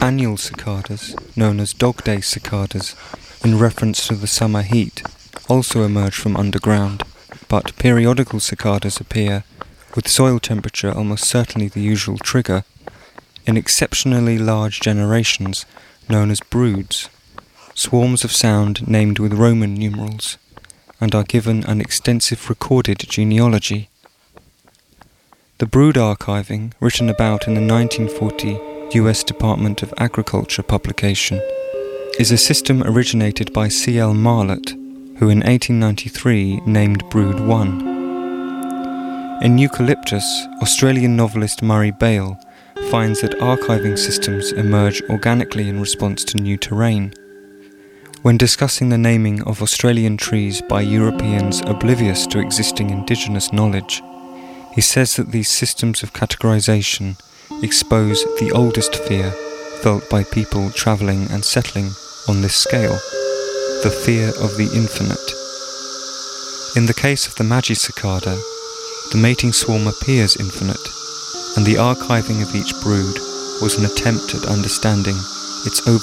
Annual cicadas, known as dog day cicadas, in reference to the summer heat, also emerge from underground, but periodical cicadas appear, with soil temperature almost certainly the usual trigger, in exceptionally large generations known as broods, swarms of sound named with Roman numerals, and are given an extensive recorded genealogy. The brood archiving, written about in the 1940 U.S. Department of Agriculture publication, is a system originated by C.L. Marlott, who in 1893 named Brood 1. In Eucalyptus, Australian novelist Murray Bale finds that archiving systems emerge organically in response to new terrain. When discussing the naming of Australian trees by Europeans oblivious to existing indigenous knowledge, he says that these systems of categorization expose the oldest fear felt by people travelling and settling on this scale, the fear of the infinite. In the case of the Magi cicada, the mating swarm appears infinite, and the archiving of each brood was an attempt at understanding its